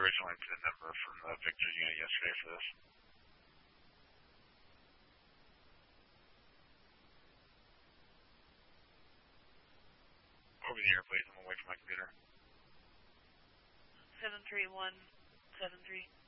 originally put a number from the Victor unit yesterday for this? Over the air, please. I'm away from my computer. 73173.